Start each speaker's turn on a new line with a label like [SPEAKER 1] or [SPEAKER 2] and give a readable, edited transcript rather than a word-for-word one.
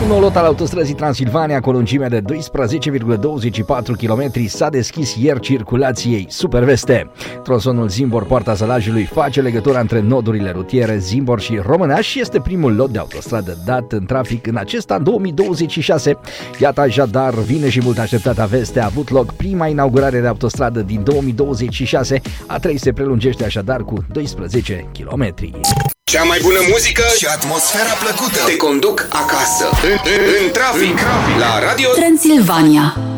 [SPEAKER 1] Un nou lot al autostrăzii Transilvania cu o lungime de 12,24 km s-a deschis ieri circulației Superveste. Tronsonul Zimbor-Poarta Zălajului face legătura între nodurile rutiere Zimbor și Românaș și este primul lot de autostradă dat în trafic în acest an 2026. Iată așadar, vine și mult așteptata veste, a avut loc prima inaugurare de autostradă din 2026, A3 se prelungește așadar cu 12 km.
[SPEAKER 2] Cea mai bună muzică
[SPEAKER 3] și atmosfera plăcută
[SPEAKER 2] te conduc acasă, în trafic, la Radio
[SPEAKER 4] Transilvania.